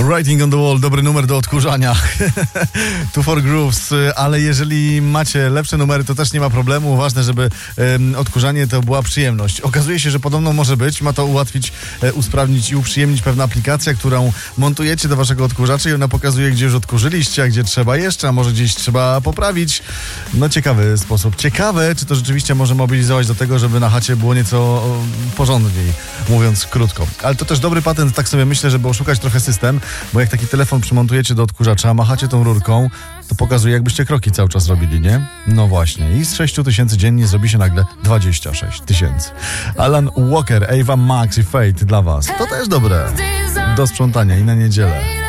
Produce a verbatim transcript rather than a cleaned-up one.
Writing on the Wall, dobry numer do odkurzania. Two for Grooves, ale jeżeli macie lepsze numery, to też nie ma problemu. Ważne, żeby um, odkurzanie to była przyjemność. Okazuje się, że podobno może być, ma to ułatwić, e, usprawnić i uprzyjemnić pewna aplikacja, którą montujecie do waszego odkurzacza i ona pokazuje, gdzie już odkurzyliście, a gdzie trzeba jeszcze, a może gdzieś trzeba poprawić. No ciekawy sposób. Ciekawe, czy to rzeczywiście może mobilizować do tego, żeby na chacie było nieco o, porządniej, mówiąc krótko. Ale to też dobry patent, tak sobie myślę, żeby oszukać trochę system, bo jak taki telefon przymontujecie do odkurzacza, machacie tą rurką, to pokazuje, jakbyście kroki cały czas robili, nie? No właśnie. I z sześć tysięcy dziennie zrobi się nagle dwadzieścia sześć tysięcy. Alan Walker, Ava Max i Fate dla was. To też dobre. Do sprzątania i na niedzielę.